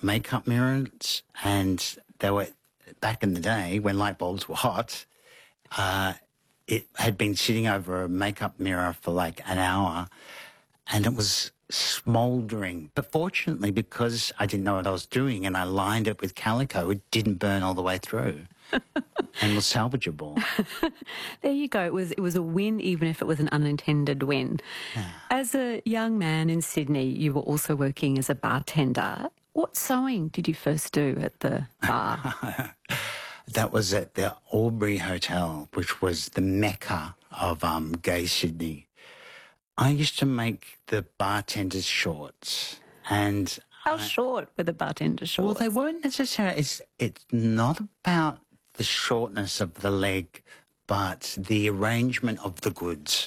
makeup mirrors, and they were, back in the day when light bulbs were hot, it had been sitting over a makeup mirror for like an hour, and it was smouldering. But fortunately, because I didn't know what I was doing and I lined it with calico, it didn't burn all the way through and was salvageable. There you go. It was a win, even if it was an unintended win. Yeah. As a young man in Sydney, you were also working as a bartender. What sewing did you first do at the bar? That was at the Albury Hotel, which was the mecca of gay Sydney. I used to make the bartenders' shorts, and How short were the bartender shorts? well, they weren't necessarily. It's not about the shortness of the leg, but the arrangement of the goods.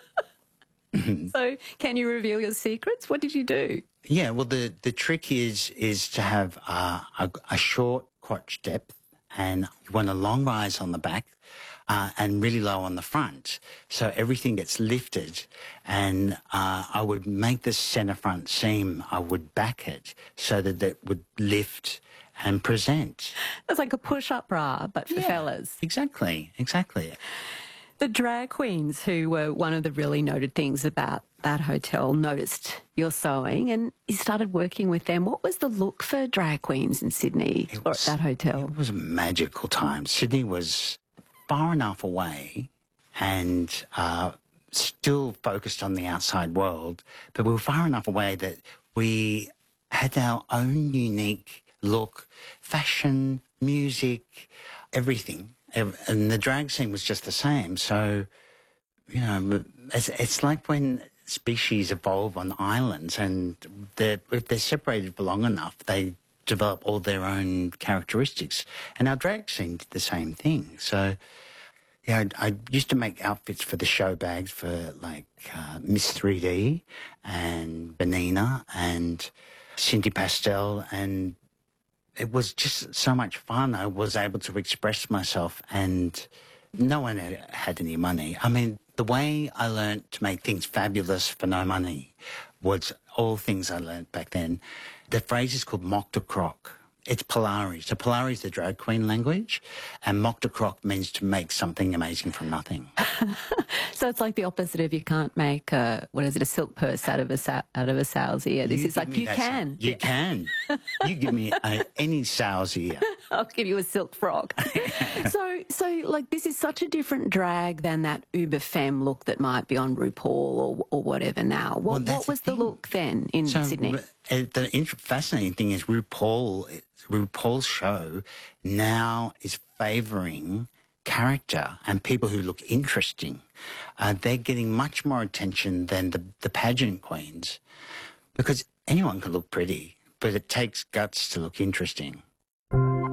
So can you reveal your secrets? What did you do? Yeah, well, the trick is to have a short crotch depth, and you want a long rise on the back and really low on the front. So everything gets lifted, and I would make the centre front seam, I would back it so that it would lift and present. It's like a push-up bra, but for fellas. Exactly. The drag queens, who were one of the really noted things about that hotel, noticed your sewing and you started working with them. What was the look for drag queens in Sydney or at that hotel? It was a magical time. Sydney was far enough away and still focused on the outside world, but we were far enough away that we had our own unique look, fashion, music, everything. And the drag scene was just the same. So, you know, it's like when species evolve on islands, and if they're separated for long enough, they develop all their own characteristics. And our drag scene did the same thing. So, yeah, I used to make outfits for the show bags for like Miss 3D and Benina and Cindy Pastel, and it was just so much fun. I was able to express myself, and no one had any money. I mean, the way I learned to make things fabulous for no money was all things I learned back then. The phrase is called mock de croc. It's Polari. So Polari is the drag queen language, and mock de croc means to make something amazing from nothing. So it's like the opposite of you can't make a silk purse out of a sow's ear. This is like you can. You can. You give me any sow's ear. I'll give you a silk frock. So like this is such a different drag than that uber femme look that might be on RuPaul or whatever now. What was the look then in Sydney? The fascinating thing is RuPaul's show now is favouring character and people who look interesting. They're getting much more attention than the pageant queens, because anyone can look pretty, but it takes guts to look interesting.